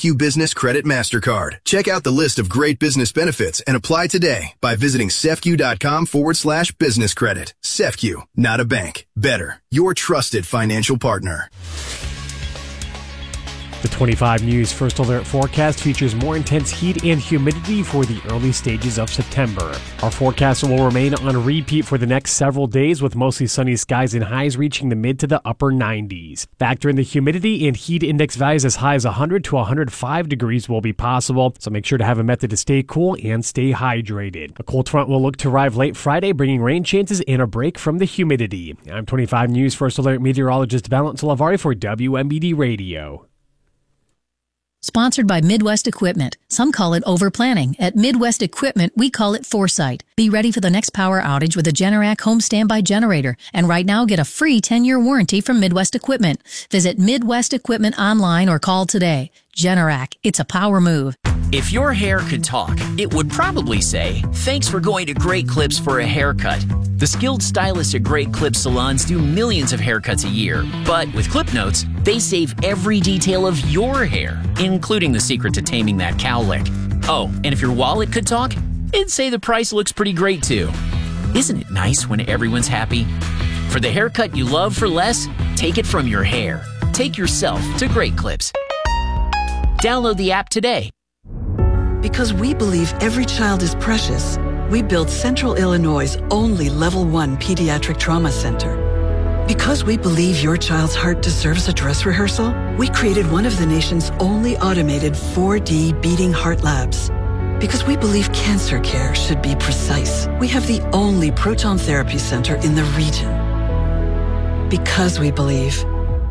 SEFCU Business Credit MasterCard. Check out the list of great business benefits and apply today by visiting SEFCU.com/business credit. SEFCU, not a bank. Better, your trusted financial partner. The 25 News First Alert forecast features more intense heat and humidity for the early stages of September. Our forecast will remain on repeat for the next several days with mostly sunny skies and highs reaching the mid to the upper 90s. Factor in the humidity and heat index values as high as 100 to 105 degrees will be possible, so make sure to have a method to stay cool and stay hydrated. A cold front will look to arrive late Friday, bringing rain chances and a break from the humidity. I'm 25 News First Alert meteorologist Valent Salavari for WMBD Radio. Sponsored by Midwest Equipment. Some call it overplanning. At Midwest Equipment, we call it foresight. Be ready for the next power outage with a Generac home standby generator. And right now, get a free 10-year warranty from Midwest Equipment. Visit Midwest Equipment online or call today. Generac, it's a power move. If your hair could talk, it would probably say, "Thanks for going to Great Clips for a haircut." The skilled stylists at Great Clips salons do millions of haircuts a year. But with Clip Notes, they save every detail of your hair, including the secret to taming that cowlick. Oh, and if your wallet could talk, it'd say the price looks pretty great too. Isn't it nice when everyone's happy? For the haircut you love for less, take it from your hair. Take yourself to Great Clips. Download the app today. Because we believe every child is precious, we built Central Illinois' only Level 1 Pediatric Trauma Center. Because we believe your child's heart deserves a dress rehearsal, we created one of the nation's only automated 4D beating heart labs. Because we believe cancer care should be precise, we have the only proton therapy center in the region. Because we believe,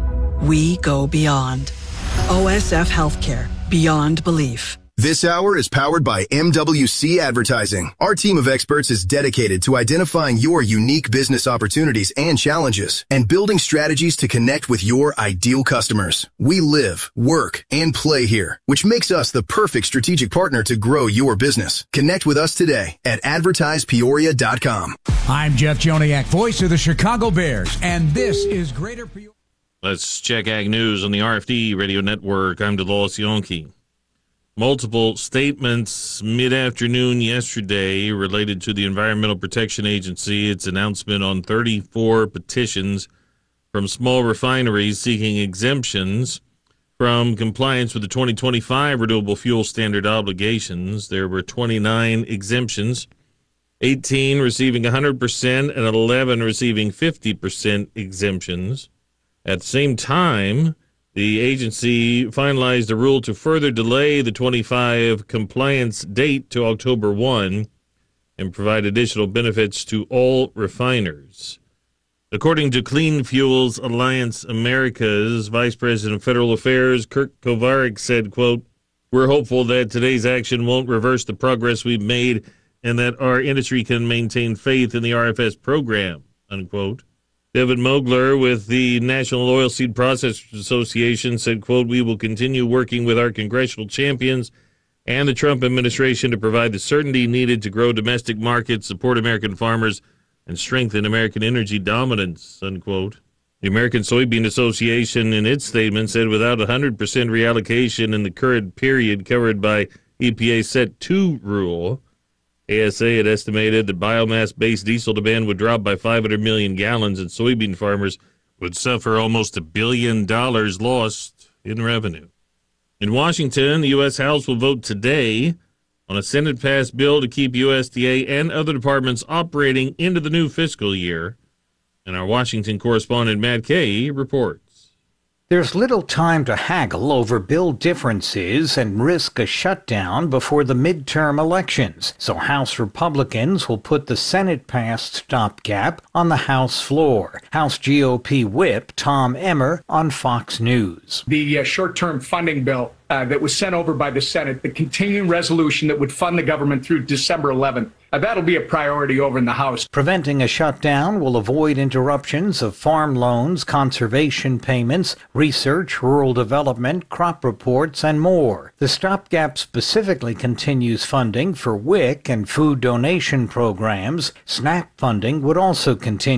we go beyond. OSF Healthcare, beyond belief. This hour is powered by MWC Advertising. Our team of experts is dedicated to identifying your unique business opportunities and challenges and building strategies to connect with your ideal customers. We live, work, and play here, which makes us the perfect strategic partner to grow your business. Connect with us today at advertisepeoria.com. I'm Jeff Joniak, voice of the Chicago Bears, and this is Greater Peoria. Let's check Ag News on the RFD Radio Network. I'm DeLawis Yonke. Multiple statements mid-afternoon yesterday related to the Environmental Protection Agency, its announcement on 34 petitions from small refineries seeking exemptions from compliance with the 2025 Renewable Fuel Standard obligations. There were 29 exemptions, 18 receiving 100% and 11 receiving 50% exemptions. At the same time, the agency finalized a rule to further delay the 25 compliance date to October 1 and provide additional benefits to all refiners. According to Clean Fuels Alliance America's Vice President of Federal Affairs, Kirk Kovarik, said, quote, "We're hopeful that today's action won't reverse the progress we've made and that our industry can maintain faith in the RFS program," unquote. David Mogler with the National Oilseed Processors Association said, quote, "We will continue working with our congressional champions and the Trump administration to provide the certainty needed to grow domestic markets, support American farmers, and strengthen American energy dominance," unquote. The American Soybean Association in its statement said without 100% reallocation in the current period covered by EPA's Set 2 rule, ASA had estimated that biomass-based diesel demand would drop by 500 million gallons and soybean farmers would suffer almost $1 billion lost in revenue. In Washington, the U.S. House will vote today on a Senate-passed bill to keep USDA and other departments operating into the new fiscal year. And our Washington correspondent Matt Kay reports. There's little time to haggle over bill differences and risk a shutdown before the midterm elections, so House Republicans will put the Senate-passed stopgap on the House floor. House GOP whip Tom Emmer on Fox News. The short-term funding bill that was sent over by the Senate, the continuing resolution that would fund the government through December 11th, that'll be a priority over in the House. Preventing a shutdown will avoid interruptions of farm loans, conservation payments, research, rural development, crop reports, and more. The stopgap specifically continues funding for WIC and food donation programs. SNAP funding would also continue.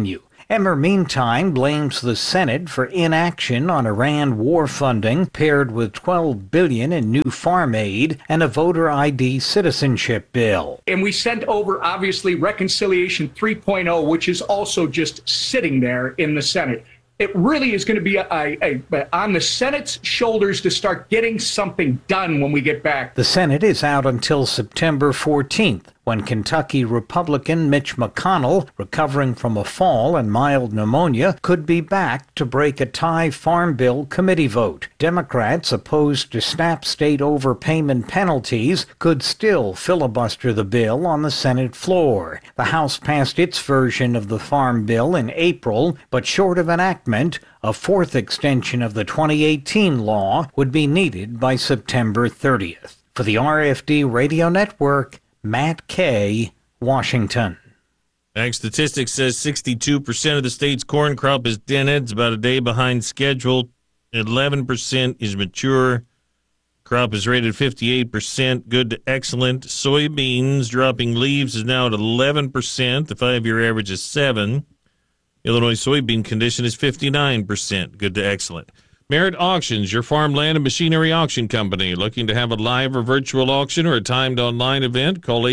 Emmer, meantime, blames the Senate for inaction on Iran war funding, paired with $12 billion in new farm aid and a voter ID citizenship bill. And we sent over, obviously, Reconciliation 3.0, which is also just sitting there in the Senate. It really is going to be on the Senate's shoulders to start getting something done when we get back. The Senate is out until September 14th, when Kentucky Republican Mitch McConnell, recovering from a fall and mild pneumonia, could be back to break a tie Farm Bill committee vote. Democrats opposed to SNAP state overpayment penalties could still filibuster the bill on the Senate floor. The House passed its version of the Farm Bill in April, but short of enactment, a fourth extension of the 2018 law would be needed by September 30th. For the RFD Radio Network, Matt Kay, Washington. Ag Statistics says 62% of the state's corn crop is dented. It's about a day behind schedule. 11% is mature. Crop is rated 58%, good to excellent. Soybeans dropping leaves is now at 11%. The 5-year average is 7%. Illinois soybean condition is 59%, good to excellent. Merritt Auctions, your farmland and machinery auction company. Looking to have a live or virtual auction or a timed online event? Call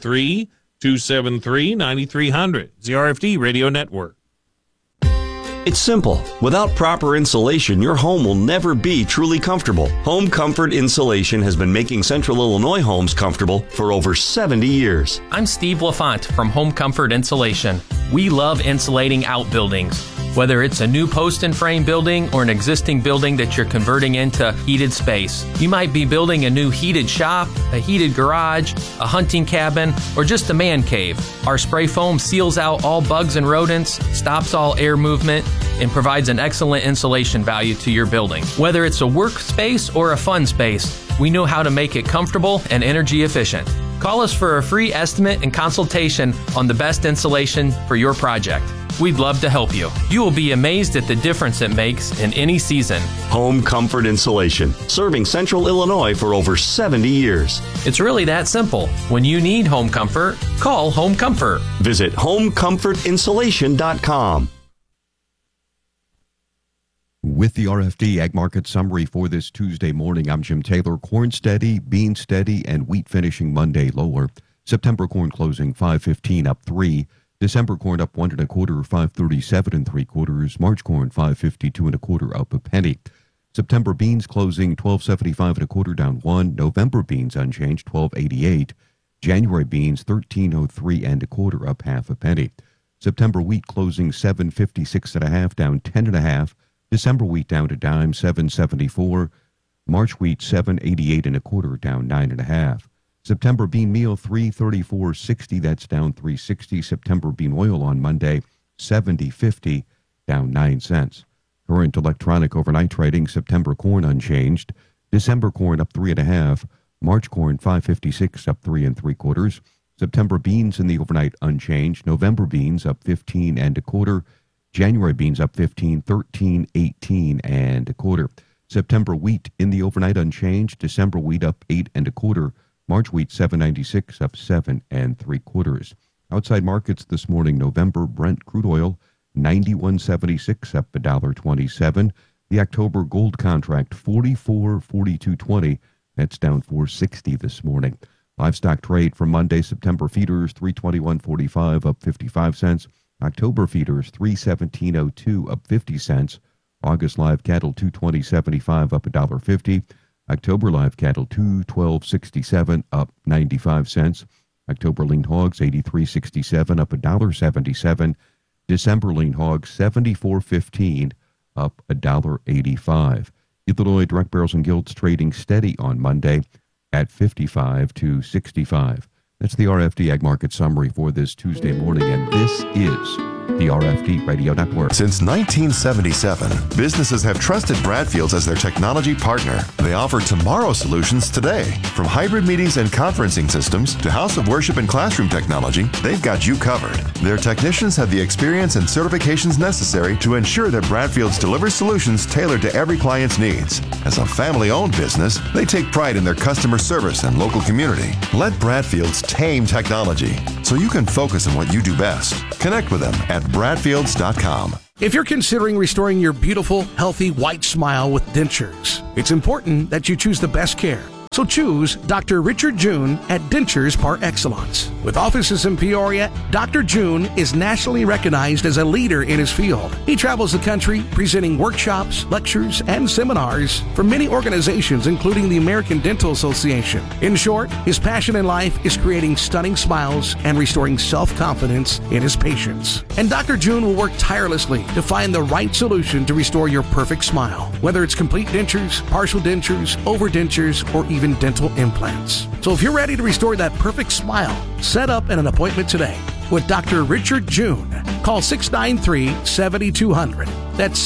833-273-9300. It's the RFD Radio Network. It's simple. Without proper insulation, your home will never be truly comfortable. Home Comfort Insulation has been making Central Illinois homes comfortable for over 70 years. I'm Steve LaFont from Home Comfort Insulation. We love insulating outbuildings. Whether it's a new post and frame building or an existing building that you're converting into heated space. You might be building a new heated shop, a heated garage, a hunting cabin, or just a man cave. Our spray foam seals out all bugs and rodents, stops all air movement, and provides an excellent insulation value to your building. Whether it's a workspace or a fun space, we know how to make it comfortable and energy efficient. Call us for a free estimate and consultation on the best insulation for your project. We'd love to help you. You will be amazed at the difference it makes in any season. Home Comfort Insulation, serving Central Illinois for over 70 years. It's really that simple. When you need home comfort, call Home Comfort. Visit homecomfortinsulation.com. With the RFD Ag Market Summary for this Tuesday morning, I'm Jim Taylor. Corn steady, bean steady, and wheat finishing Monday lower. September corn closing 5.15 up 3. December corn up 1 1/4, 5.37 3/4. March corn 5.52 1/4 up a penny. September beans closing 12.75 1/4 down 1. November beans unchanged 12.88. January beans 13.03 1/4 up half a penny. September wheat closing 7.56 1/2 down 10 1/2. December wheat down to dime 7.74. March wheat 7.88 1/4 down 9 1/2. September bean meal 3.34.60, that's down 3.60. September bean oil on Monday 70.50 down 9 cents. Current electronic overnight trading: September corn unchanged, December corn up 3 1/2, March corn 5.56 up 3 3/4. September beans in the overnight unchanged, November beans up 15 1/4. January beans up 15, 13, 18 1/4. September wheat in the overnight unchanged. December wheat up 8 1/4. March wheat 7.96 up 7 3/4. Outside markets this morning: November Brent crude oil 91.76 up $1.27. The October gold contract 44.4220. That's down 4.60 this morning. Livestock trade for Monday: September feeders 321.45 up 55 cents. October feeders 317.02 up 50 cents. August live cattle 220.75 up $1.50. October live cattle 212.67 up 95 cents. October lean hogs 83.67 up $1.77. December lean hogs 74.15 up $1.85. Illinois direct barrels and gilts trading steady on Monday at 55 to 65. That's the RFD Ag Market Summary for this Tuesday morning, and this is the RFD Radio Network. Since 1977, businesses have trusted Bradfields as their technology partner. They offer tomorrow solutions today. From hybrid meetings and conferencing systems to house of worship and classroom technology, they've got you covered. Their technicians have the experience and certifications necessary to ensure that Bradfields delivers solutions tailored to every client's needs. As a family-owned business, they take pride in their customer service and local community. Let Bradfields tame technology so you can focus on what you do best. Connect with them at at Bradfields.com. If you're considering restoring your beautiful, healthy, white smile with dentures, it's important that you choose the best care. So choose Dr. Richard June at Dentures Par Excellence. With offices in Peoria, Dr. June is nationally recognized as a leader in his field. He travels the country presenting workshops, lectures, and seminars for many organizations, including the American Dental Association. In short, his passion in life is creating stunning smiles and restoring self-confidence in his patients. And Dr. June will work tirelessly to find the right solution to restore your perfect smile, whether it's complete dentures, partial dentures, overdentures, or even dental implants. So if you're ready to restore that perfect smile, set up an appointment today with Dr. Richard June. Call 693-7200. That's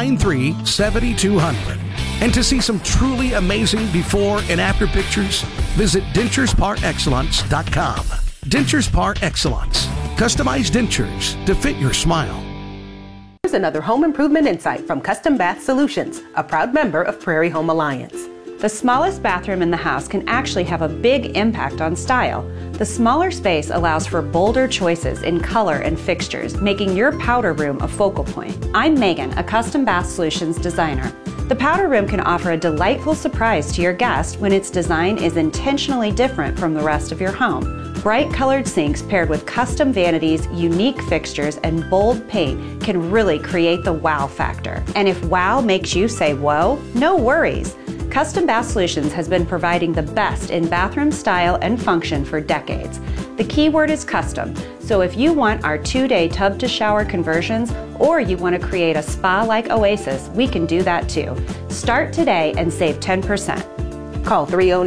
693-7200. And to see some truly amazing before and after pictures, visit DenturesParExcellence.com. Dentures Par Excellence. Customized dentures to fit your smile. Here's another home improvement insight from Custom Bath Solutions, a proud member of Prairie Home Alliance. The smallest bathroom in the house can actually have a big impact on style. The smaller space allows for bolder choices in color and fixtures, making your powder room a focal point. I'm Megan, a Custom Bath Solutions designer. The powder room can offer a delightful surprise to your guest when its design is intentionally different from the rest of your home. Bright colored sinks paired with custom vanities, unique fixtures, and bold paint can really create the wow factor. And if wow makes you say whoa, no worries. Custom Bath Solutions has been providing the best in bathroom style and function for decades. The key word is custom, so if you want our 2-day tub to shower conversions or you want to create a spa-like oasis, we can do that too. Start today and save 10%. Call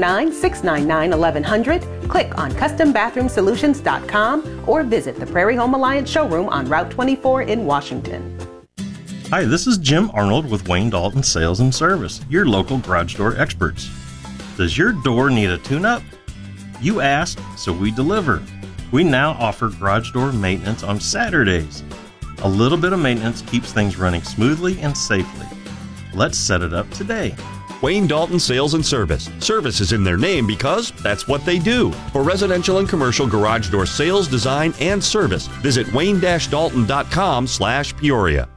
309-699-1100, click on CustomBathroomSolutions.com, or visit the Prairie Home Alliance showroom on Route 24 in Washington. Hi, this is Jim Arnold with Wayne Dalton Sales and Service, your local garage door experts. Does your door need a tune-up? You asked, so we deliver. We now offer garage door maintenance on Saturdays. A little bit of maintenance keeps things running smoothly and safely. Let's set it up today. Wayne Dalton Sales and Service. Service is in their name because that's what they do. For residential and commercial garage door sales, design, and service, visit wayne-dalton.com/Peoria.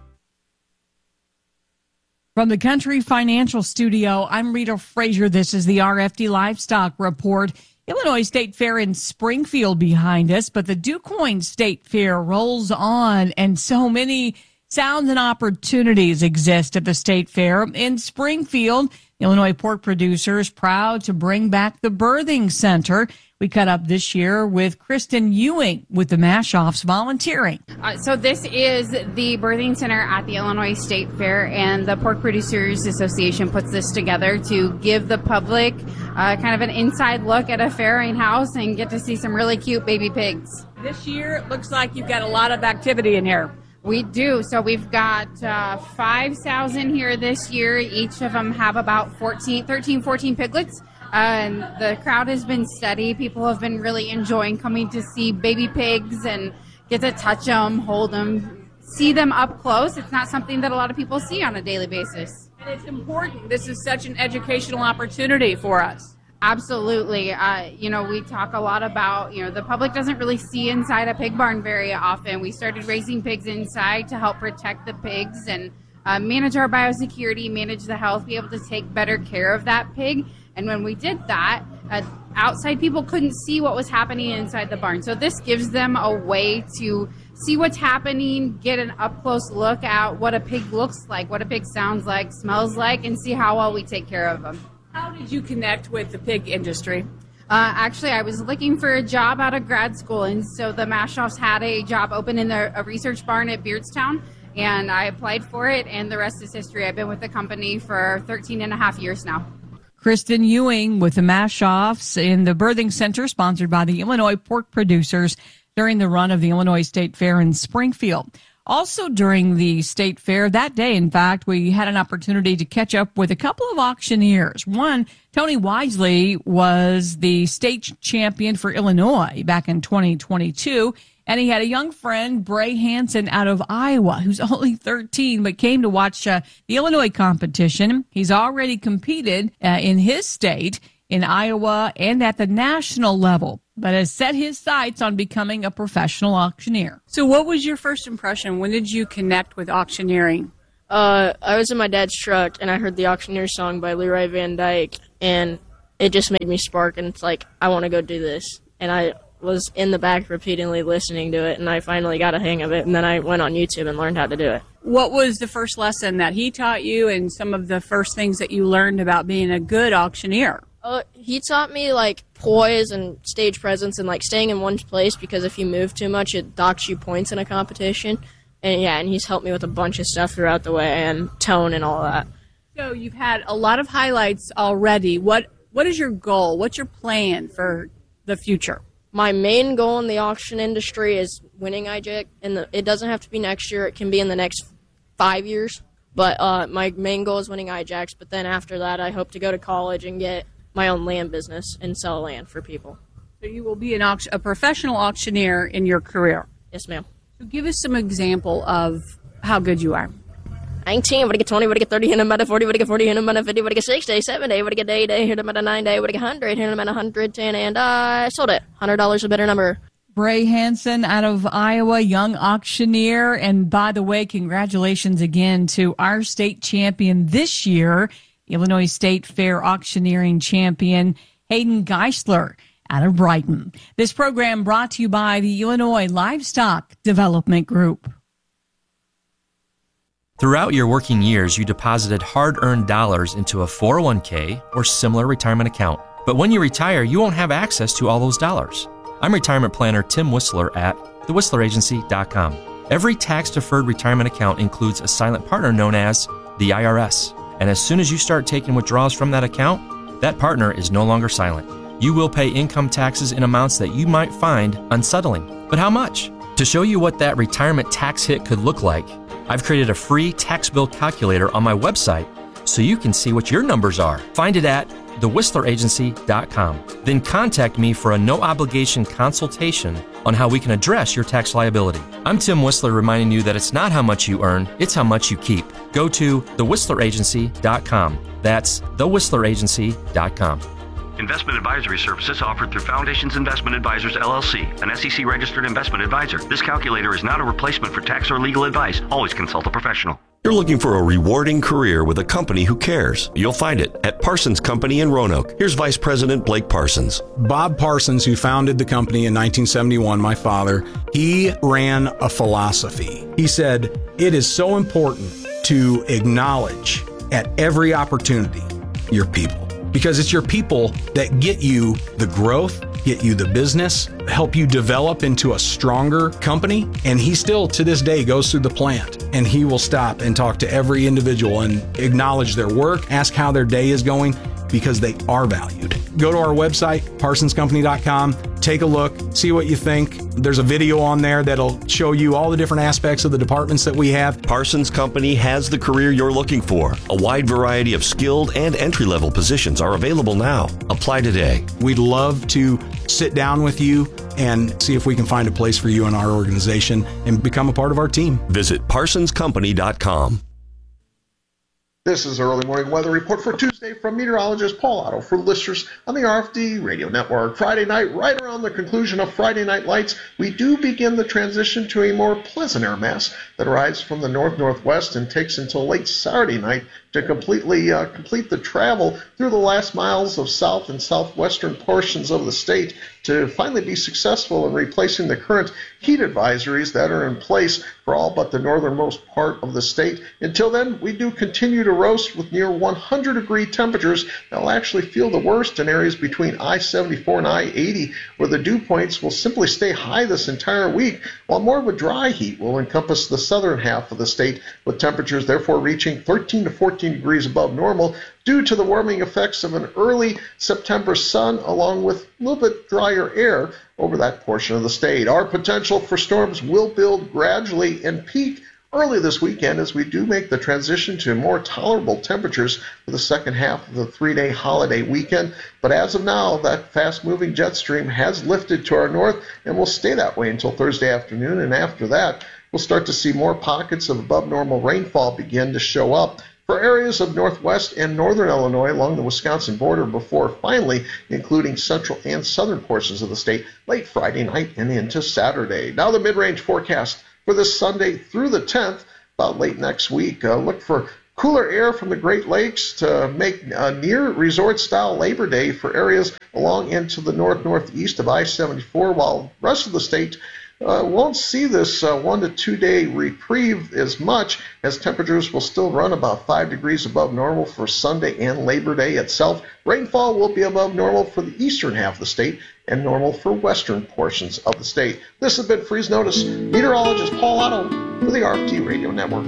From the Country Financial Studio, I'm Rita Frazier. This is the RFD Livestock Report. Illinois State Fair in Springfield behind us, but the DuQuoin State Fair rolls on, and so many sounds and opportunities exist at the State Fair. In Springfield, Illinois pork producers proud to bring back the Birthing Center. We cut up this year with Kristen Ewing with the Mashoffs volunteering. So this is the Birthing Center at the Illinois State Fair, and the Pork Producers Association puts this together to give the public kind of an inside look at a farrowing house and get to see some really cute baby pigs. This year, it looks like you've got a lot of activity in here. We do. So we've got 5 sows in here this year. Each of them have about 14 piglets. And the crowd has been steady. People have been really enjoying coming to see baby pigs and get to touch them, hold them, see them up close. It's not something that a lot of people see on a daily basis. And it's important. This is such an educational opportunity for us. Absolutely. We talk a lot about, the public doesn't really see inside a pig barn very often. We started raising pigs inside to help protect the pigs and manage our biosecurity, manage the health, be able to take better care of that pig. And when we did that, outside people couldn't see what was happening inside the barn. So this gives them a way to see what's happening, get an up-close look at what a pig looks like, what a pig sounds like, smells like, and see how well we take care of them. How did you connect with the pig industry? Actually, I was looking for a job out of grad school, and so the Mashoffs had a job open in a research barn at Beardstown, and I applied for it, and the rest is history. I've been with the company for 13 and a half years now. Kristen Ewing with the Mashoffs in the Birthing Center, sponsored by the Illinois Pork Producers during the run of the Illinois State Fair in Springfield. Also during the State Fair that day, in fact, we had an opportunity to catch up with a couple of auctioneers. One, Tony Wisely, was the state champion for Illinois back in 2022. And he had a young friend, Bray Hansen, out of Iowa, who's only 13, but came to watch the Illinois competition. He's already competed in his state, in Iowa and at the national level, but has set his sights on becoming a professional auctioneer. So what was your first impression? When did you connect with auctioneering? I was in my dad's truck, and I heard the Auctioneer song by Leroy Van Dyke, and it just made me spark, and it's like, I want to go do this. And I was in the back repeatedly listening to it, and I finally got a hang of it, and then I went on YouTube and learned how to do it. What was the first lesson that he taught you and some of the first things that you learned about being a good auctioneer? He taught me, like, poise and stage presence and, like, staying in one place, because if you move too much, it docks you points in a competition. And he's helped me with a bunch of stuff throughout the way, and tone and all that. So you've had a lot of highlights already. What is your goal? What's your plan for the future? My main goal in the auction industry is winning IJAC, and it doesn't have to be next year. It can be in the next 5 years. But my main goal is winning IJACs. But then after that, I hope to go to college and get my own land business and sell land for people. So you will be a professional auctioneer in your career? Yes, ma'am. So give us some example of how good you are. 19, would I get 20, would I get 30, hit him at a 40, would I get 40, hit him at a 50, would I get 60, 70, would I get 80, hit him at a 90, would I get 100, hit him at 110, and I sold it. $100 a better number. Bray Hansen out of Iowa, young auctioneer. And by the way, congratulations again to our state champion this year, Illinois State Fair auctioneering champion, Hayden Geisler out of Brighton. This program brought to you by the Illinois Livestock Development Group. Throughout your working years, you deposited hard-earned dollars into a 401k or similar retirement account. But when you retire, you won't have access to all those dollars. I'm retirement planner Tim Whistler at thewhistleragency.com. Every tax-deferred retirement account includes a silent partner known as the IRS. And as soon as you start taking withdrawals from that account, that partner is no longer silent. You will pay income taxes in amounts that you might find unsettling. But how much? To show you what that retirement tax hit could look like, I've created a free tax bill calculator on my website so you can see what your numbers are. Find it at thewhistleragency.com. Then contact me for a no-obligation consultation on how we can address your tax liability. I'm Tim Whistler, reminding you that it's not how much you earn, it's how much you keep. Go to thewhistleragency.com. That's thewhistleragency.com. Investment advisory services offered through Foundations Investment Advisors, LLC, an SEC-registered investment advisor. This calculator is not a replacement for tax or legal advice. Always consult a professional. You're looking for a rewarding career with a company who cares. You'll find it at Parsons Company in Roanoke. Here's Vice President Blake Parsons. Bob Parsons, who founded the company in 1971, my father, he ran a philosophy. He said, it is so important to acknowledge at every opportunity your people. Because it's your people that get you the growth, get you the business, help you develop into a stronger company. And he still, to this day, goes through the plant and he will stop and talk to every individual and acknowledge their work, ask how their day is going, because they are valued. Go to our website, parsonscompany.com, take a look, see what you think. There's a video on there that'll show you all the different aspects of the departments that we have. Parsons Company has the career you're looking for. A wide variety of skilled and entry-level positions are available now. Apply today. We'd love to sit down with you and see if we can find a place for you in our organization and become a part of our team. Visit parsonscompany.com. This is Early Morning Weather Report for Tuesday from meteorologist Paul Otto for listeners on the RFD Radio Network. Friday night, right around the conclusion of Friday Night Lights, we do begin the transition to a more pleasant air mass that arrives from the north-northwest and takes until late Saturday night to complete the travel through the last miles of south and southwestern portions of the state to finally be successful in replacing the current heat advisories that are in place for all but the northernmost part of the state. Until then, we do continue to roast with near 100-degree temperatures that will actually feel the worst in areas between I-74 and I-80, where the dew points will simply stay high this entire week, while more of a dry heat will encompass the southern half of the state, with temperatures therefore reaching 13 to 14 degrees above normal due to the warming effects of an early September sun, along with a little bit drier air over that portion of the state. Our potential for storms will build gradually and peak early this weekend as we do make the transition to more tolerable temperatures for the second half of the three-day holiday weekend. But as of now, that fast-moving jet stream has lifted to our north and will stay that way until Thursday afternoon. And after that, we'll start to see more pockets of above normal rainfall begin to show up for areas of northwest and northern Illinois along the Wisconsin border before finally including central and southern portions of the state late Friday night and into Saturday. Now the mid-range forecast for this Sunday through the 10th, about late next week. Look for cooler air from the Great Lakes to make a near resort-style Labor Day for areas along into the northeast of I-74, while the rest of the state won't see this 1 to 2 day reprieve as much, as temperatures will still run about 5 degrees above normal for Sunday and Labor Day itself. Rainfall will be above normal for the eastern half of the state and normal for western portions of the state. This has been Freeze Notice. Meteorologist Paul Otto for the RFD Radio Network.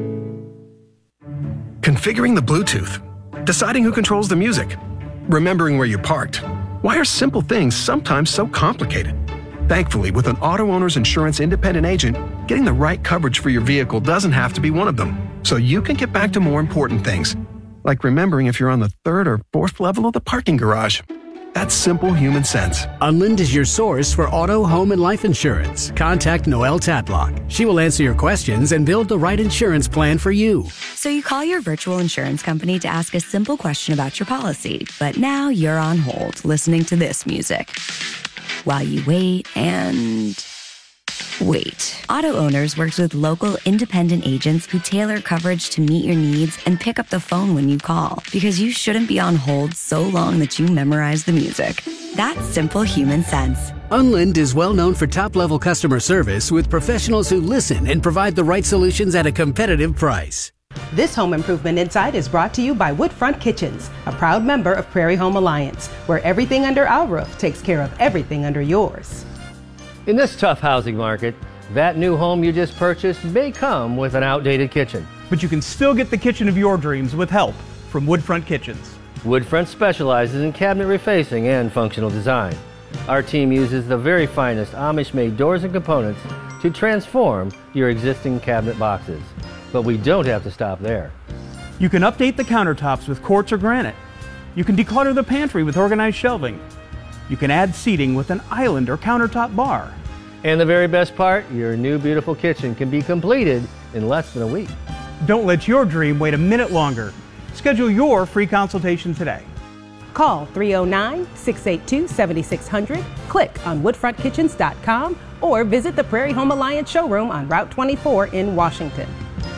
Configuring the Bluetooth, deciding who controls the music, remembering where you parked. Why are simple things sometimes so complicated? Thankfully, with an Auto Owners Insurance independent agent, getting the right coverage for your vehicle doesn't have to be one of them. So you can get back to more important things, like remembering if you're on the 3rd or 4th level of the parking garage. That's simple human sense. Unlind is your source for auto, home, and life insurance. Contact Noelle Tadlock. She will answer your questions and build the right insurance plan for you. So you call your virtual insurance company to ask a simple question about your policy, but now you're on hold listening to this music while you wait and wait. Auto Owners works with local independent agents who tailor coverage to meet your needs and pick up the phone when you call, because you shouldn't be on hold so long that you memorize the music. That's simple human sense. Unlind is well known for top-level customer service with professionals who listen and provide the right solutions at a competitive price. This Home Improvement Insight is brought to you by Woodfront Kitchens, a proud member of Prairie Home Alliance, where everything under our roof takes care of everything under yours. In this tough housing market, that new home you just purchased may come with an outdated kitchen. But you can still get the kitchen of your dreams with help from Woodfront Kitchens. Woodfront specializes in cabinet refacing and functional design. Our team uses the very finest Amish-made doors and components to transform your existing cabinet boxes. But we don't have to stop there. You can update the countertops with quartz or granite. You can declutter the pantry with organized shelving. You can add seating with an island or countertop bar. And the very best part, your new beautiful kitchen can be completed in less than a week. Don't let your dream wait a minute longer. Schedule your free consultation today. Call 309-682-7600, click on woodfrontkitchens.com, or visit the Prairie Home Alliance showroom on Route 24 in Washington.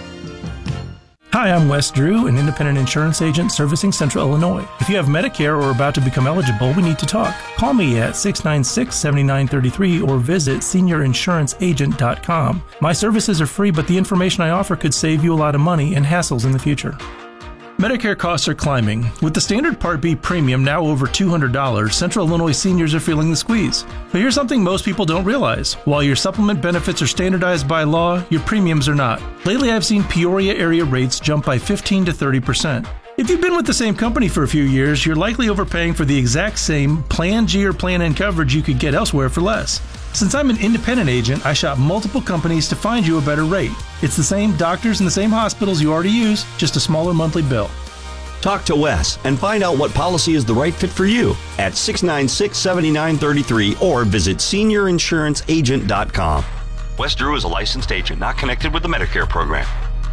Hi, I'm Wes Drew, an independent insurance agent servicing Central Illinois. If you have Medicare or are about to become eligible, we need to talk. Call me at 696-7933 or visit seniorinsuranceagent.com. My services are free, but the information I offer could save you a lot of money and hassles in the future. Medicare costs are climbing. With the standard Part B premium now over $200, Central Illinois seniors are feeling the squeeze. But here's something most people don't realize. While your supplement benefits are standardized by law, your premiums are not. Lately, I've seen Peoria area rates jump by 15 to 30%. If you've been with the same company for a few years, you're likely overpaying for the exact same Plan G or Plan N coverage you could get elsewhere for less. Since I'm an independent agent, I shop multiple companies to find you a better rate. It's the same doctors and the same hospitals you already use, just a smaller monthly bill. Talk to Wes and find out what policy is the right fit for you at 696-7933 or visit seniorinsuranceagent.com. Wes Drew is a licensed agent not connected with the Medicare program.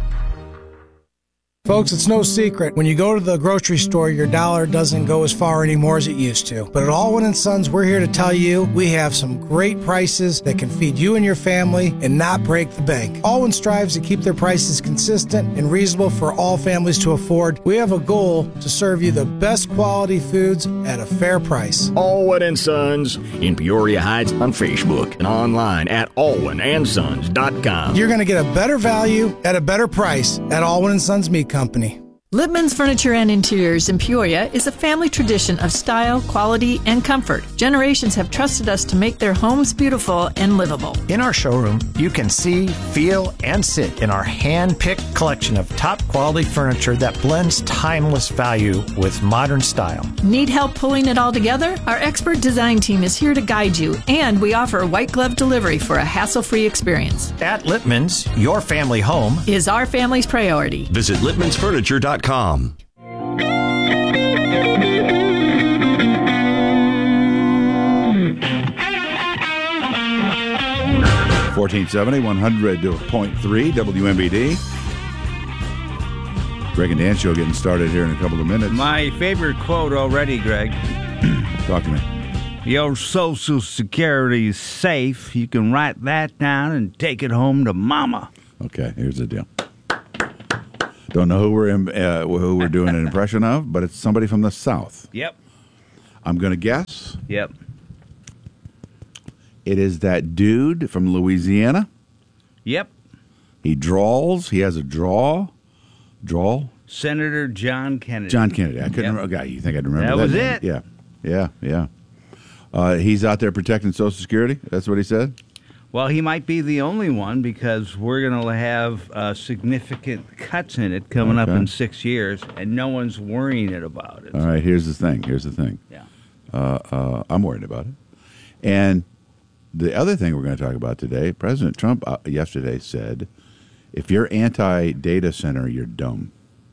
Folks, it's no secret. When you go to the grocery store, your dollar doesn't go as far anymore as it used to. But at Allwyn & Sons, we're here to tell you we have some great prices that can feed you and your family and not break the bank. Allwyn strives to keep their prices consistent and reasonable for all families to afford. We have a goal to serve you the best quality foods at a fair price. Allwyn & Sons in Peoria Heights on Facebook and online at allwynsons.com. You're going to get a better value at a better price at Allwyn & Sons Meat Company. Lippman's Furniture and Interiors in Peoria is a family tradition of style, quality, and comfort. Generations have trusted us to make their homes beautiful and livable. In our showroom, you can see, feel, and sit in our hand-picked collection of top-quality furniture that blends timeless value with modern style. Need help pulling it all together? Our expert design team is here to guide you, and we offer a white glove delivery for a hassle-free experience. At Lippman's, your family home is our family's priority. Visit lippmansfurniture.com. 1470, 100.3 WMBD. Greg and Dan show getting started here in a couple of minutes. My favorite quote already, Greg. Talk to me. Your Social Security is safe. You can write that down and take it home to Mama. Okay, here's the deal. Don't know who we're doing an impression of, but it's somebody from the South. Yep. I'm going to guess. Yep. It is that dude from Louisiana. Yep. He drawls. He has a drawl. Senator John Kennedy. John Kennedy. I couldn't remember. You think I'd remember that? That was name? it. Yeah. He's out there protecting Social Security. That's what he said? Well, he might be the only one because we're going to have significant cuts in it coming up in 6 years, and no one's worrying about it. All right, here's the thing. Yeah. I'm worried about it. And the other thing we're going to talk about today, President Trump yesterday said, if you're anti-data center, you're dumb.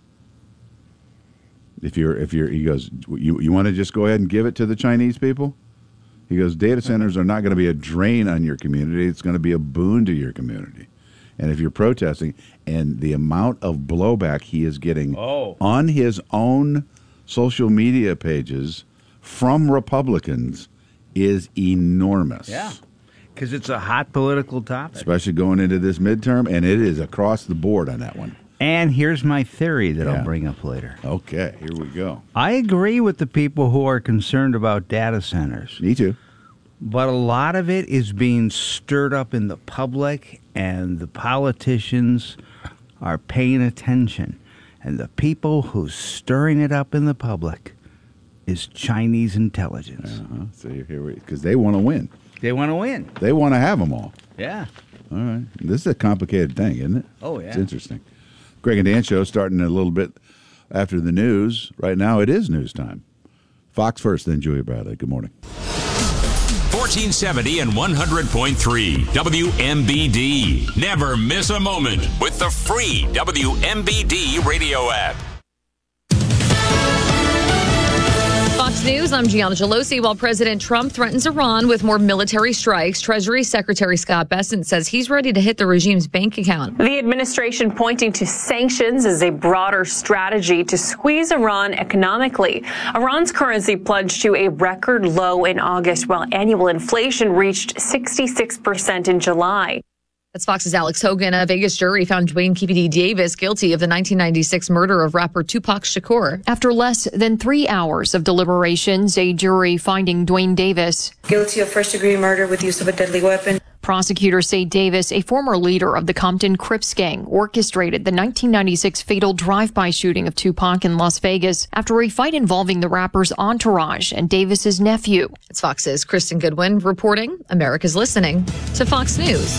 He goes, you want to just go ahead and give it to the Chinese people? He goes, data centers are not going to be a drain on your community. It's going to be a boon to your community. And if you're protesting, and the amount of blowback he is getting on his own social media pages from Republicans is enormous. Yeah, because it's a hot political topic. Especially going into this midterm, and it is across the board on that one. And here's my theory that I'll bring up later. Okay, here we go. I agree with the people who are concerned about data centers. Me too. But a lot of it is being stirred up in the public, and the politicians are paying attention. And the people who's stirring it up in the public is Chinese intelligence. So here because they want to win. They want to win. They want to have them all. Yeah. All right. This is a complicated thing, isn't it? Oh, yeah. It's interesting. Greg and Dan show starting a little bit after the news. Right now it is news time. Fox first, then Julia Bradley. Good morning. 1470 and 100.3 WMBD. Never miss a moment with the free WMBD radio app. Fox News, I'm Gianna Gelosi. While President Trump threatens Iran with more military strikes, Treasury Secretary Scott Bessent says he's ready to hit the regime's bank account. The administration pointing to sanctions as a broader strategy to squeeze Iran economically. Iran's currency plunged to a record low in August, while annual inflation reached 66% in July. That's Fox's Alex Hogan. A Vegas jury found Dwayne Keepity Davis guilty of the 1996 murder of rapper Tupac Shakur. After less than 3 hours of deliberations, a jury finding Dwayne Davis guilty of first-degree murder with use of a deadly weapon. Prosecutors say Davis, a former leader of the Compton Crips gang, orchestrated the 1996 fatal drive-by shooting of Tupac in Las Vegas after a fight involving the rapper's entourage and Davis's nephew. It's Fox's Kristen Goodwin reporting. America's listening to Fox News.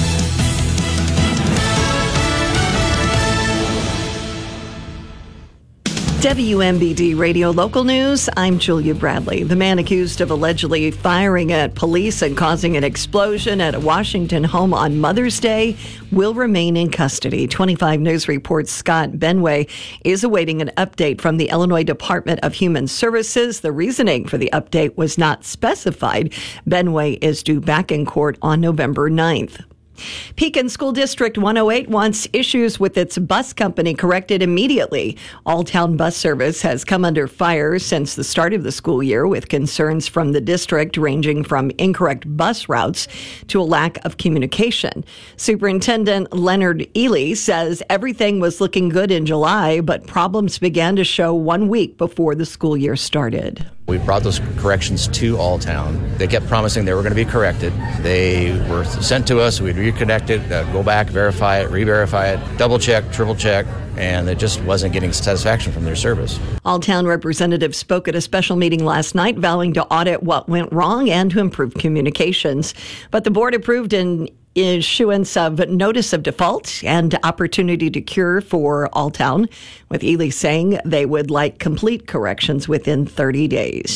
WMBD Radio Local News, I'm Julia Bradley. The man accused of allegedly firing at police and causing an explosion at a Washington home on Mother's Day will remain in custody. 25 News reports Scott Benway is awaiting an update from the Illinois Department of Human Services. The reasoning for the update was not specified. Benway is due back in court on November 9th. Pekin School District 108 wants issues with its bus company corrected immediately. All-town bus service has come under fire since the start of the school year, with concerns from the district ranging from incorrect bus routes to a lack of communication. Superintendent Leonard Ely says everything was looking good in July, but problems began to show 1 week before the school year started. We brought those corrections to Alltown. They kept promising they were going to be corrected. They were sent to us. We'd reconnect it, go back, verify it, re-verify it, double check, triple check, and it just wasn't getting satisfaction from their service. Alltown representatives spoke at a special meeting last night, vowing to audit what went wrong and to improve communications. But the board approved an issuance of notice of default and opportunity to cure for Alltown, with Ely saying they would like complete corrections within 30 days.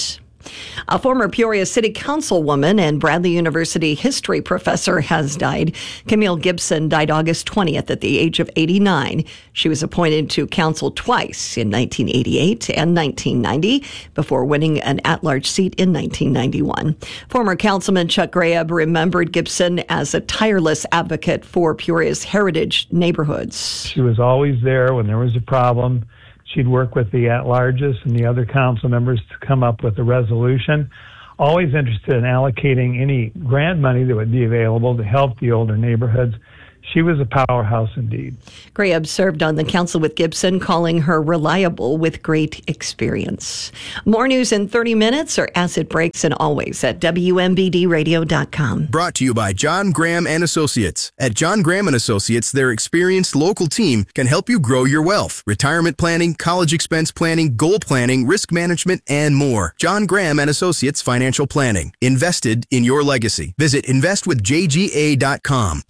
A former Peoria City Councilwoman and Bradley University history professor has died. Camille Gibson died August 20th at the age of 89. She was appointed to council twice in 1988 and 1990 before winning an at-large seat in 1991. Former Councilman Chuck Graham remembered Gibson as a tireless advocate for Peoria's heritage neighborhoods. She was always there when there was a problem. She'd work with the at-larges and the other council members to come up with a resolution. Always interested in allocating any grant money that would be available to help the older neighborhoods. She was a powerhouse indeed. Graham served on the council with Gibson, calling her reliable with great experience. More news in 30 minutes or as it breaks, and always at WMBDradio.com. Brought to you by John Graham and Associates. At John Graham and Associates, their experienced local team can help you grow your wealth. Retirement planning, college expense planning, goal planning, risk management, and more. John Graham and Associates Financial Planning. Invested in your legacy. Visit investwithjga.com.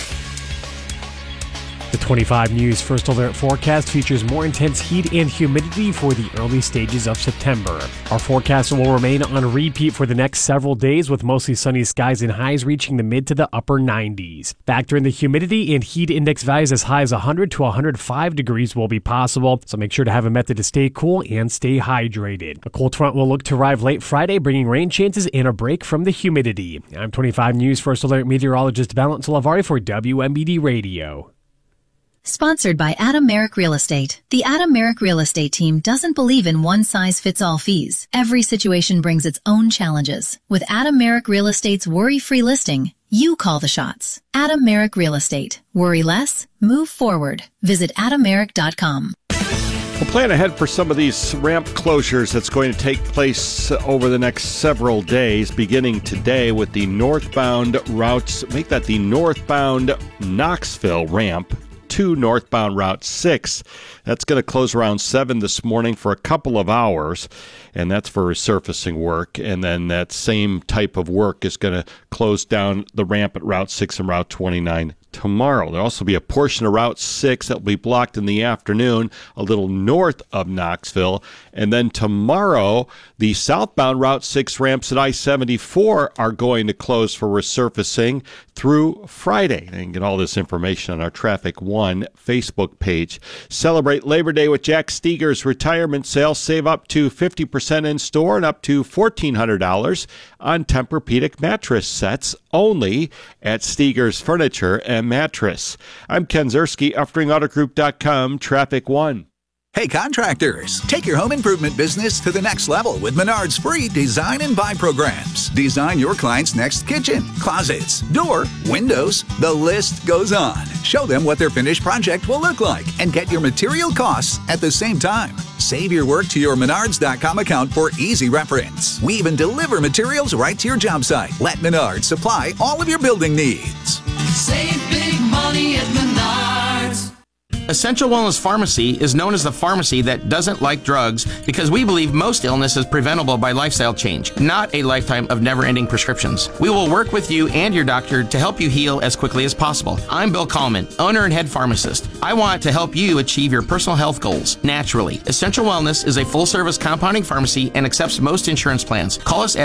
The 25 News First Alert forecast features more intense heat and humidity for the early stages of September. Our forecast will remain on repeat for the next several days, with mostly sunny skies and highs reaching the mid to the upper 90s. Factor in the humidity, and heat index values as high as 100 to 105 degrees will be possible, so make sure to have a method to stay cool and stay hydrated. A cold front will look to arrive late Friday, bringing rain chances and a break from the humidity. I'm 25 News First Alert meteorologist Valent Salavari for WMBD Radio. Sponsored by Adam Merrick Real Estate. The Adam Merrick Real Estate team doesn't believe in one-size-fits-all fees. Every situation brings its own challenges. With Adam Merrick Real Estate's worry-free listing, you call the shots. Adam Merrick Real Estate. Worry less, move forward. Visit AdamMerrick.com. We'll plan ahead for some of these ramp closures that's going to take place over the next several days, beginning today with the northbound routes. Make that the northbound Knoxville ramp to northbound Route 6. That's going to close around 7 this morning for a couple of hours, and that's for resurfacing work. And then that same type of work is going to close down the ramp at Route 6 and Route 29 tomorrow. There'll also be a portion of Route 6 that will be blocked in the afternoon, a little north of Knoxville. And then tomorrow, the southbound Route 6 ramps at I-74 are going to close for resurfacing through Friday. You can get all this information on our Traffic One Facebook page. Celebrate Labor Day with Jack Steger's retirement sale. Save up to 50% in store and up to $1,400 on Tempur-Pedic mattress sets only at Steger's Furniture and Mattress. I'm Ken Zerski, UfteringAutoGroup.com, Traffic One. Hey contractors, take your home improvement business to the next level with Menard's free design and buy programs. Design your client's next kitchen, closets, door, windows, the list goes on. Show them what their finished project will look like and get your material costs at the same time. Save your work to your Menards.com account for easy reference. We even deliver materials right to your job site. Let Menards supply all of your building needs. Save big money at Menards. Essential Wellness Pharmacy is known as the pharmacy that doesn't like drugs because we believe most illness is preventable by lifestyle change, not a lifetime of never-ending prescriptions. We will work with you and your doctor to help you heal as quickly as possible. I'm Bill Kallman, owner and head pharmacist. I want to help you achieve your personal health goals naturally. Essential Wellness is a full-service compounding pharmacy and accepts most insurance plans. Call us at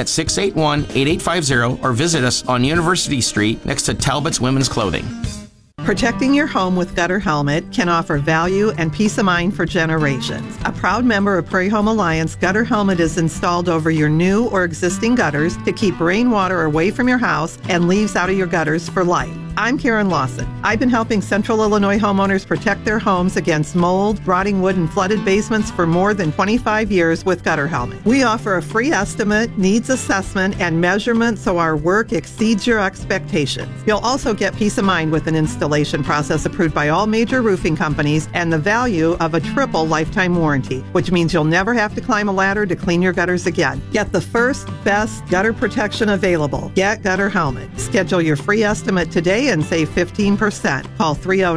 681-8850 or visit us on University Street next to Talbot's Women's Clothing. Protecting your home with Gutter Helmet can offer value and peace of mind for generations. A proud member of Prairie Home Alliance, Gutter Helmet is installed over your new or existing gutters to keep rainwater away from your house and leaves out of your gutters for life. I'm Karen Lawson. I've been helping Central Illinois homeowners protect their homes against mold, rotting wood, and flooded basements for more than 25 years with Gutter Helmet. We offer a free estimate, needs assessment, and measurement so our work exceeds your expectations. You'll also get peace of mind with an installation process approved by all major roofing companies and the value of a triple lifetime warranty, which means you'll never have to climb a ladder to clean your gutters again. Get the first, best gutter protection available. Get Gutter Helmet. Schedule your free estimate today and save 15%. Call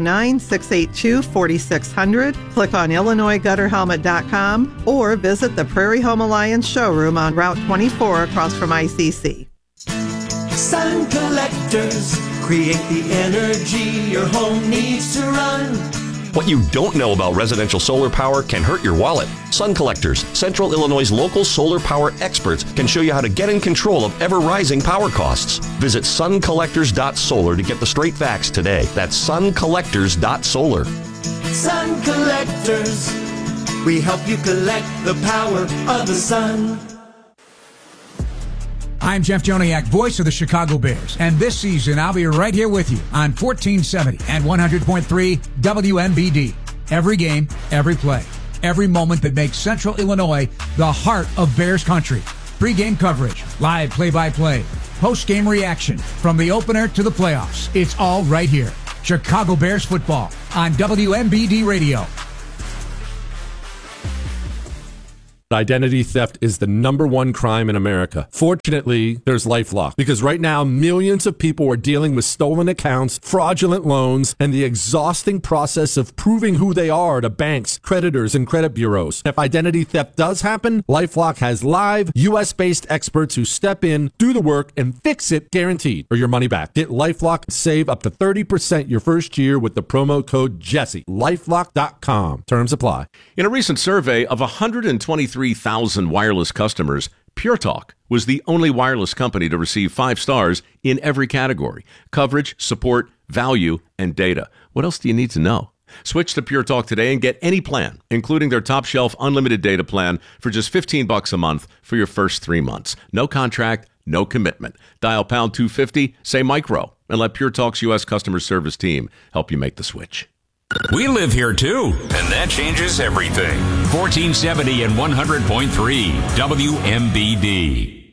309-682-4600. Click on IllinoisGutterHelmet.com or visit the Prairie Home Alliance showroom on Route 24 across from ICC. Sun collectors create the energy your home needs to run. What you don't know about residential solar power can hurt your wallet. Sun Collectors, Central Illinois' local solar power experts, can show you how to get in control of ever-rising power costs. Visit suncollectors.solar to get the straight facts today. That's suncollectors.solar. Sun Collectors. We help you collect the power of the sun. I'm Jeff Joniak, voice of the Chicago Bears, and this season I'll be right here with you on 1470 and 100.3 WMBD. Every game, every play, every moment that makes Central Illinois the heart of Bears country. Pre-game coverage, live play-by-play, post-game reaction, from the opener to the playoffs. It's all right here. Chicago Bears football on WMBD Radio. Identity theft is the #1 crime in America. Fortunately, there's LifeLock, because right now millions of people are dealing with stolen accounts, fraudulent loans, and the exhausting process of proving who they are to banks, creditors, and credit bureaus. If identity theft does happen, LifeLock has live, U.S.-based experts who step in, do the work, and fix it, guaranteed, or your money back. Get LifeLock and save up to 30% your first year with the promo code Jesse. LifeLock.com. Terms apply. In a recent survey of 123,000 wireless customers, Pure Talk was the only wireless company to receive 5 stars in every category: coverage, support, value, and data. What else do you need to know? Switch to Pure Talk today and get any plan, including their top shelf unlimited data plan, for just $15 a month for your first 3 months. No contract, no commitment. Dial pound 250, say micro, and let Pure Talk's U.S. customer service team help you make the switch. We live here too, and that changes everything. 1470 and 100.3 WMBD.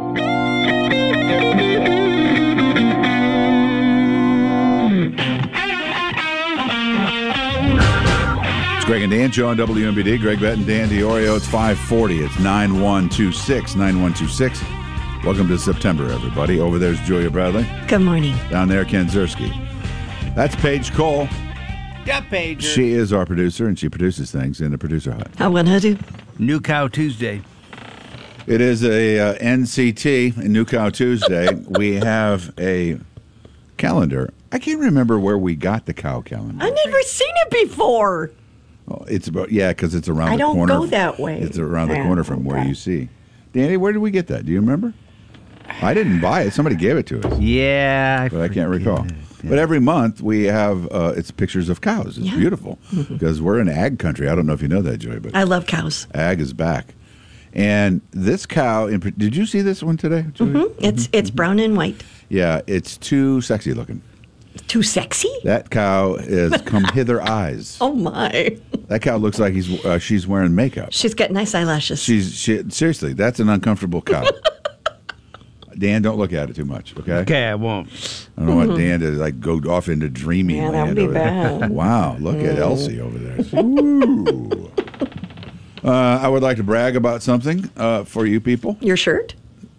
It's Greg and Dan Show on WMBD. Greg Bett and Dan DiOrio. It's 540. It's 9126. 9126. Welcome to September, everybody. Over there's Julia Bradley. Good morning. Down there, Ken Zerski. That's Paige Cole. Yeah, Paige. She is our producer, and she produces things in the producer hut. How would I do? New Cow Tuesday. It is a NCT, a New Cow Tuesday. We have a calendar. I can't remember where we got the cow calendar. I've never seen it before. Oh, it's about, yeah, because it's around I the don't corner. go that way. It's around the corner from where okay. you see. Danny, where did we get that? Do you remember? I didn't buy it. Somebody gave it to us. Yeah. But I can't recall. But every month we have, it's pictures of cows. It's beautiful because we're in ag country. I don't know if you know that, Joy, but I love cows. Ag is back. And this cow, did you see this one today, Joy? Mm-hmm. It's brown and white. Yeah, it's too sexy looking. Too sexy? That cow is come hither eyes. Oh, my. That cow looks like she's wearing makeup. She's got nice eyelashes. Seriously, that's an uncomfortable cow. Dan, don't look at it too much, okay? Okay, I won't. I don't want Dan to go off into dreaming Yeah, that land would be over there. bad. Wow, look at Elsie over there. Ooh. I would like to brag about something for you people. Your shirt?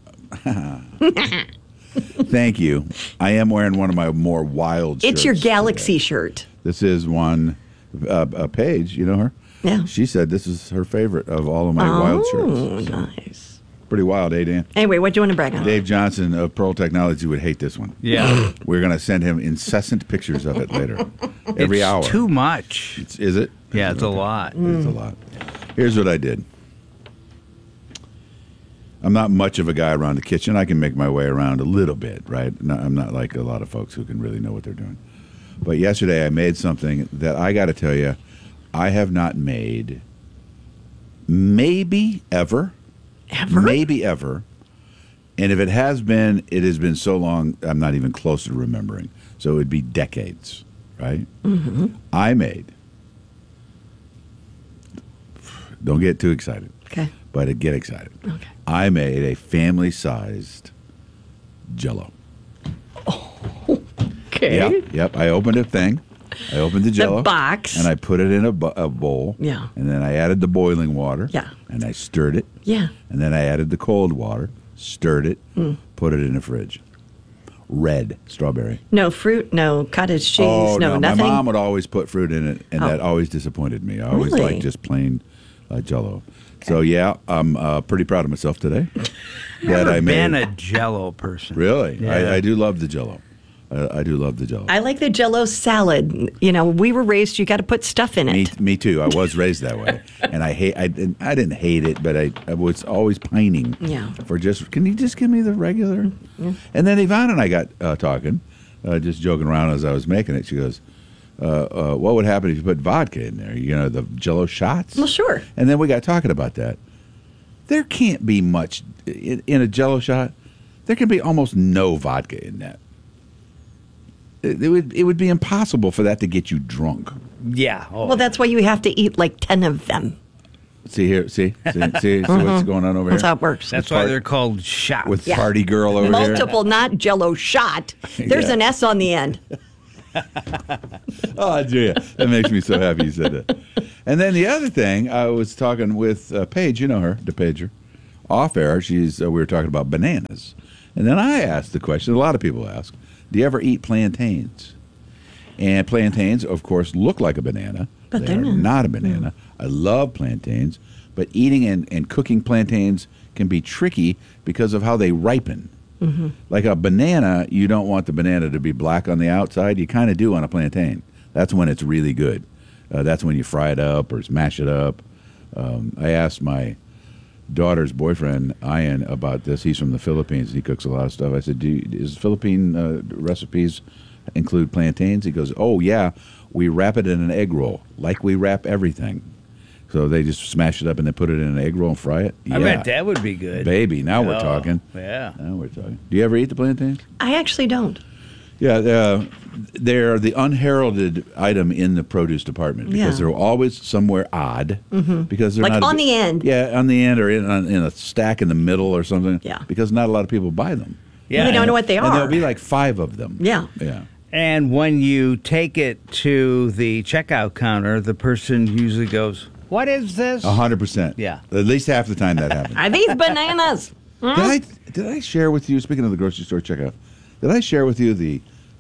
Thank you. I am wearing one of my more wild shirts. It's your Galaxy today. shirt. This is one, Paige, you know her? Yeah. She said this is her favorite of all of my wild shirts. Oh, nice. Pretty wild, eh, Dan? Anyway, what do you want to brag on? Dave Johnson of Pearl Technology would hate this one. Yeah. We're going to send him incessant pictures of it later. Every hour. It's too much. Is it? Yeah, it's a lot. It's a lot. Here's what I did. I'm not much of a guy around the kitchen. I can make my way around a little bit, right? I'm not like a lot of folks who can really know what they're doing. But yesterday I made something that I got to tell you, I have not made maybe ever. Ever? Maybe ever. And if it has been so long, I'm not even close to remembering. So it would be decades, right? Mm-hmm. I made. Don't get too excited. Okay. But get excited. Okay. I made a family-sized Jell-O. Okay. Yep. I opened a thing. I opened the Jell-O. The box. And I put it in a bowl. Yeah. And then I added the boiling water. Yeah. And I stirred it. Yeah. And then I added the cold water, stirred it, put it in the fridge. Red strawberry. No fruit, no cottage cheese, no nothing. My mom would always put fruit in it, and that always disappointed me. I always Really? liked just plain Jell-O. So yeah, I'm pretty proud of myself today. That I made. Been a Jell-O person. Really? Yeah. I do love the Jell-O. I do love the Jell-O. I like the Jell-O salad. You know, we were raised, you got to put stuff in it. Me too. I was raised that way, and I didn't hate it, but I was always pining for just. Can you just give me the regular? Yeah. And then Yvonne and I got talking, just joking around as I was making it. She goes, "What would happen if you put vodka in there? You know, the Jell-O shots." Well, sure. And then we got talking about that. There can't be much in a Jell-O shot. There can be almost no vodka in that. It would be impossible for that to get you drunk. Yeah. Well, that's why you have to eat like 10 of them. See here, see what's going on over That's here? how it works. That's why they're called shots. With Party Girl over here. Multiple, not Jell-O shot. There's an S on the end. Oh, Julia, that makes me so happy you said that. And then the other thing, I was talking with Paige, you know her, DePager, off air. We were talking about bananas. And then I asked the question, a lot of people ask, do you ever eat plantains? And plantains, of course, look like a banana. But they're not a banana. I love plantains, but eating and cooking plantains can be tricky because of how they ripen. Mm-hmm. Like a banana, you don't want the banana to be black on the outside. You kind of do on a plantain. That's when it's really good. That's when you fry it up or smash it up. I asked my daughter's boyfriend, Ian, about this. He's from the Philippines. He cooks a lot of stuff. I said, "Is Philippine recipes include plantains?" He goes, "Oh, yeah. We wrap it in an egg roll, like we wrap everything." So they just smash it up and then put it in an egg roll and fry it. I bet that would be good. Baby, now we're talking. Yeah. Now we're talking. Do you ever eat the plantains? I actually don't. Yeah, they're the unheralded item in the produce department because they're always somewhere odd. Mm-hmm. Because they're like not on the end. Yeah, on the end or in a stack in the middle or something. Yeah. Because not a lot of people buy them. Yeah. We don't know what they are. And there'll be like 5 of them. Yeah. Yeah. And when you take it to the checkout counter, the person usually goes, "What is this?" 100%. Yeah. At least half the time that happens. Are these bananas? Did I share with you, speaking of the grocery store checkout, did I share with you the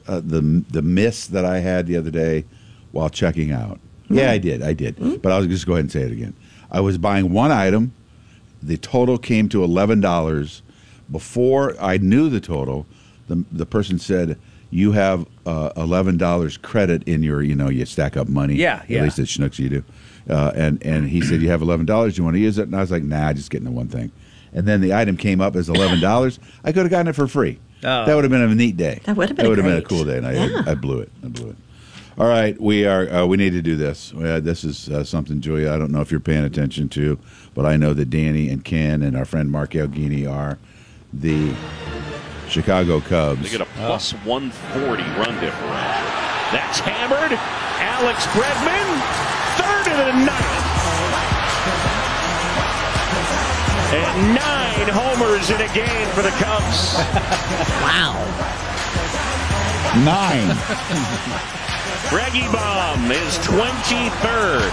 miss that I had the other day while checking out? Yeah, I did. But I'll just go ahead and say it again. I was buying one item. The total came to $11. Before I knew the total, the person said, "You have $11 credit in your, you stack up money." Yeah. At least at Schnucks you do. And he said, "You have $11. Do you want to use it?" And I was like, "Nah, just getting the one thing." And then the item came up as $11. I could have gotten it for free. Oh. That would have been a neat day. That would have been been a great. cool day, and I blew it. All right, we need to do this. This is something, Julia, I don't know if you're paying attention to, but I know that Danny and Ken and our friend Mark Elgini are the Chicago Cubs. They get a plus 140 run differential. That's hammered. Alex Bregman, third of the ninth. And 9 homers in a game for the Cubs. Wow. 9. Reggie Baum is 23rd.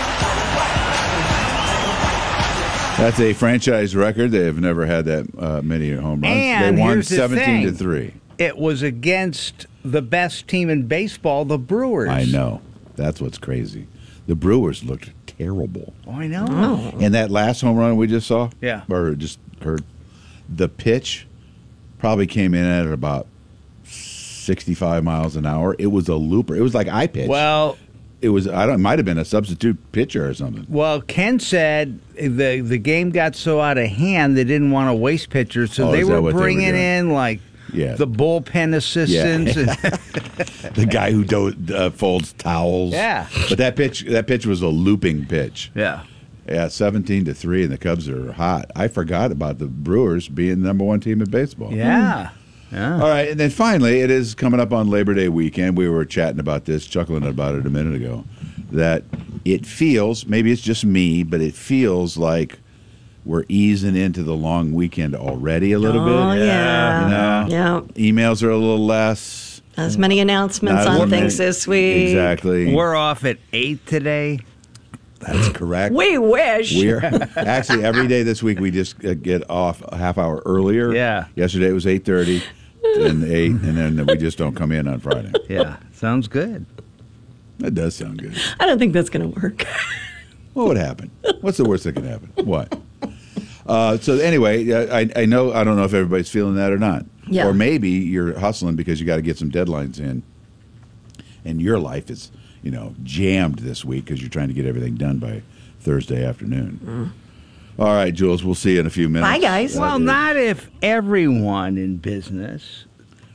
That's a franchise record. They have never had that many home runs. And they won here's the 17-3. It was against the best team in baseball, the Brewers. I know. That's what's crazy. The Brewers looked terrible. Oh, I know. And that last home run we just saw, Yeah. or just heard, the pitch probably came in at about 65 miles an hour. It was a looper. It was like I pitched. Well, it was. It might have been a substitute pitcher or something. Well, Ken said the game got so out of hand they didn't want to waste pitchers, so they were bringing in like the bullpen assistants, and the guy who folds towels. Yeah, but that pitch was a looping pitch. Yeah. Yeah, 17-3, and the Cubs are hot. I forgot about the Brewers being the number 1 team in baseball. Yeah. Yeah. All right, and then finally, it is coming up on Labor Day weekend. We were chatting about this, chuckling about it a minute ago, that it feels, maybe it's just me, but it feels like we're easing into the long weekend already a little bit. Oh, yeah. Yeah. Emails are a little less. As many announcements Not on as things many. this week. Exactly. We're off at 8 today. That's correct. We wish. We're actually every day this week we just get off a half hour earlier. Yeah. Yesterday it was 8:30 and 8, and then we just don't come in on Friday. Yeah, sounds good. That does sound good. I don't think that's going to work. What would happen? What's the worst that could happen? What? So anyway, I know, I don't know if everybody's feeling that or not. Yeah. Or maybe you're hustling because you got to get some deadlines in, and your life is, jammed this week because you're trying to get everything done by Thursday afternoon. All right, Jules, we'll see you in a few minutes. Bye, guys. Well, not if everyone in business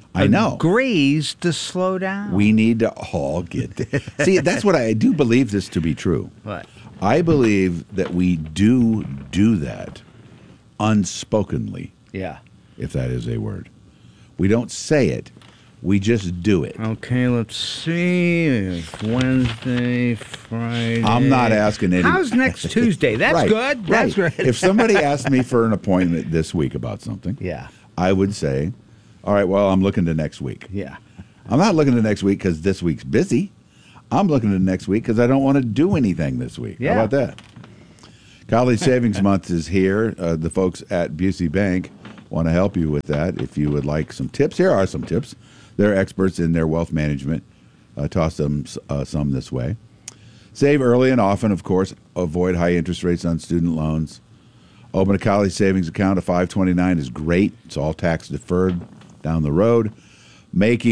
agrees to slow down. We need to all get see, that's what I do believe this to be true. What? I believe that we do that unspokenly. Yeah. If that is a word. We don't say it. We just do it. Okay, let's see. It's Wednesday, Friday. I'm not asking any. How's next Tuesday? That's Right, good. That's right. right. If somebody asked me for an appointment this week about something, I would say, all right, well, I'm looking to next week. Yeah. I'm not looking to next week because this week's busy. I'm looking to next week because I don't want to do anything this week. Yeah. How about that? College Savings Month is here. The folks at Busey Bank want to help you with that. If you would like some tips, here are some tips. They're experts in their wealth management. Toss them some this way. Save early and often, of course. Avoid high interest rates on student loans. Open a college savings account at $529 is great. It's all tax deferred down the road. Make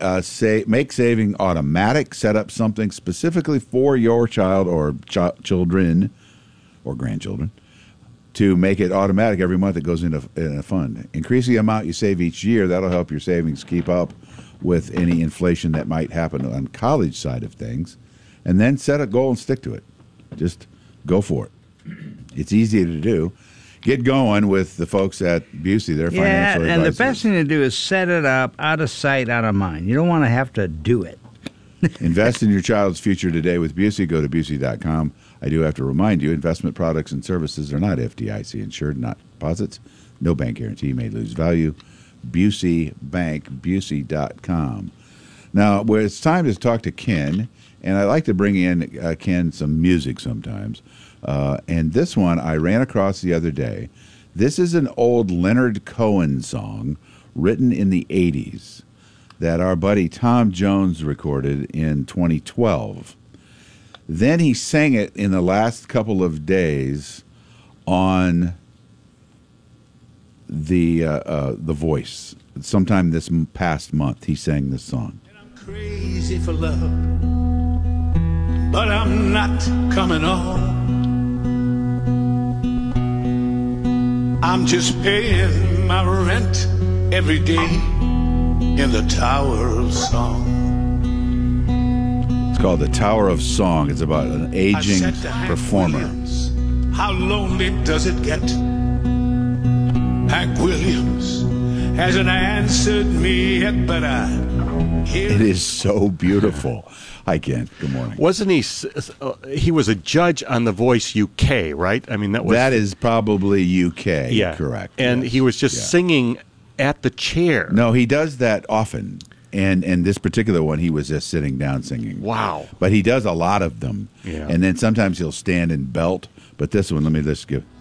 saving automatic. Set up something specifically for your child or children or grandchildren to make it automatic every month. It goes in a fund. Increase the amount you save each year. That'll help your savings keep up with any inflation that might happen on college side of things. And then set a goal and stick to it. Just go for it. It's easy to do. Get going with the folks at Busey. They're financial advisors. And the best thing to do is set it up out of sight, out of mind. You don't want to have to do it. Invest in your child's future today with Busey. Go to Busey.com. I do have to remind you, investment products and services are not FDIC insured, not deposits. No bank guarantee, may lose value. Busey Bank, Busey.com. Now, it's time to talk to Ken, and I like to bring in, Ken, some music sometimes. And this one I ran across the other day. This is an old Leonard Cohen song written in the 80s that our buddy Tom Jones recorded in 2012. Then he sang it in the last couple of days on the Voice. Sometime this past month, he sang this song. Crazy for love, but I'm not coming home. I'm just paying my rent every day in the Tower of Song. It's called The Tower of Song. It's about an aging performer. How lonely does it get? Hank Williams hasn't answered me yet, but It is so beautiful. Hi, Ken. Good morning. Wasn't he? He was a judge on The Voice UK, right? I mean, that is probably UK. Yeah, correct. And he was just singing at the chair. No, he does that often. And this particular one, he was just sitting down singing. Wow. But he does a lot of them. Yeah. And then sometimes he'll stand and belt. But this one, let me just give.